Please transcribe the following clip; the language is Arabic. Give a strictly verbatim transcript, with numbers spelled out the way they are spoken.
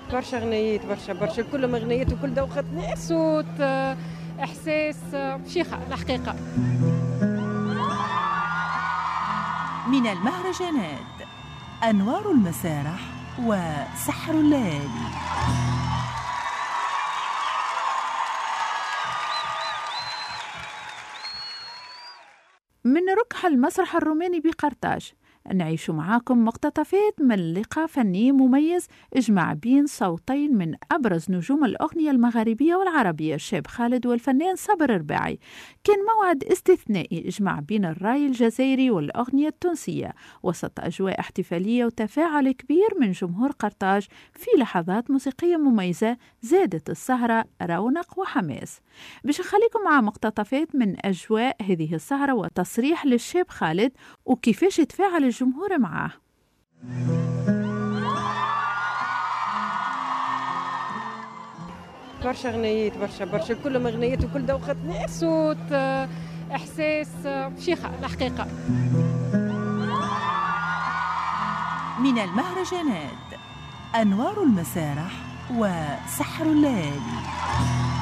برشا غنيات، برشا برشا كلهم غنيات وكل دوختني صوت، آه، احساس، آه، شيخه الحقيقه. من المهرجانات أنوار المسارح وسحر الليالي. من ركح المسرح الروماني بقرطاج نعيش معاكم مقتطفات من لقاء فني مميز اجمع بين صوتين من أبرز نجوم الأغنية المغاربية والعربية، الشاب خالد والفنان صابر الرباعي. كان موعد استثنائي اجمع بين الراي الجزائري والأغنية التونسية وسط أجواء احتفالية وتفاعل كبير من جمهور قرطاج في لحظات موسيقية مميزة زادت السهرة رونق وحماس. باش نخليكم مع مقتطفات من أجواء هذه السهرة وتصريح للشاب خالد وكيفاش تفاعل الجمهور معاه. برشا غنيات، برشا برشا كلهم غنيات وكل دوختني صوت، آه، احساس، آه، شيخه الحقيقه. من المهرجانات أنوار المسارح وسحر الليالي.